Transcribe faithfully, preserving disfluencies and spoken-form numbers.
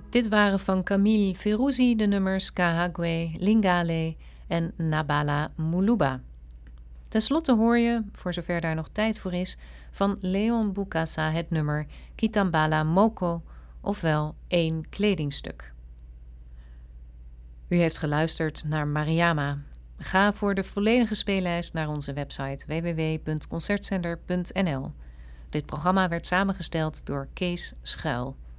Dit waren van Camille Ferruzzi de nummers Kahagwe, Lingale en Nabala Muluba. Ten slotte hoor je, voor zover daar nog tijd voor is, van Leon Bukasa het nummer Kitambala Moko, ofwel één kledingstuk. U heeft geluisterd naar Mariama. Ga voor de volledige speellijst naar onze website w w w punt concertzender punt n l. Dit programma werd samengesteld door Kees Schuil.